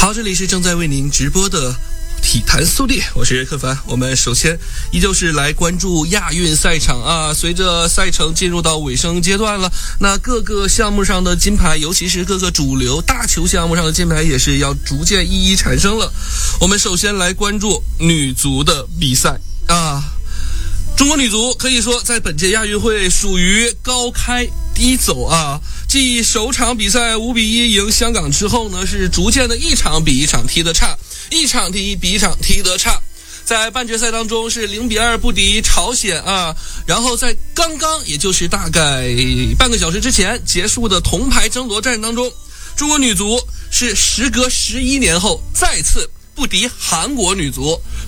好，这里是正在为您直播的体坛速递，我是柯凡。我们首先依旧是来关注亚运赛场啊，随着赛程进入到尾声阶段了，那各个项目上的金牌，尤其是各个主流大球项目上的金牌也是要逐渐一一产生了。我们首先来关注女足的比赛啊。中国女足可以说在本届亚运会属于高开低走啊，继首场比赛5-1赢香港之后呢，是逐渐的一场比一场踢得差，一场比一场踢得差。在半决赛当中是0-2不敌朝鲜啊，然后在刚刚也就是大概半个小时之前结束的铜牌争夺战当中，中国女足是时隔11年后再次不敌韩国女足。